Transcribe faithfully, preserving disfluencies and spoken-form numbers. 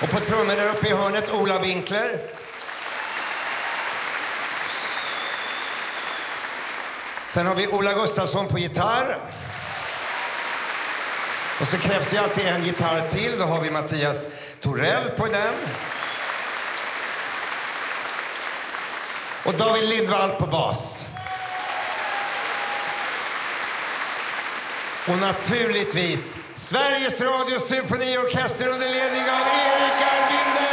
Och på trummor där uppe i hörnet, Ola Winkler. Sen har vi Ola Gustafsson på gitarr. Och så krävs det alltid en gitarr till. Då har vi Mattias Torell på den. Och David Lindvall på bas. Och naturligtvis Sveriges Radio Symfoniorkester under ledning av Erik Arvinde.